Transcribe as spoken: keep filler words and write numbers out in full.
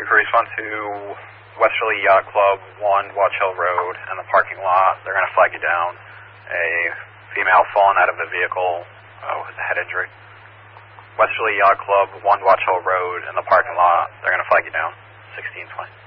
for response to Westerly Yacht Club, one Watch Hill Road, and the parking lot. They're going to flag you down. A female fallen out of a vehicle uh, with a head injury. Westerly Yacht Club, one Watch Hill Road, and the parking lot. They're going to flag you down. sixteen twenty.